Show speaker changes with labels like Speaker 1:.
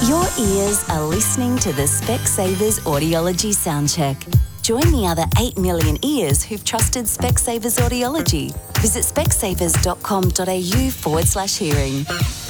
Speaker 1: Your ears are listening to the Specsavers Audiology Soundcheck. Join the other 8 million ears who've trusted Specsavers Audiology. Visit specsavers.com.au/hearing.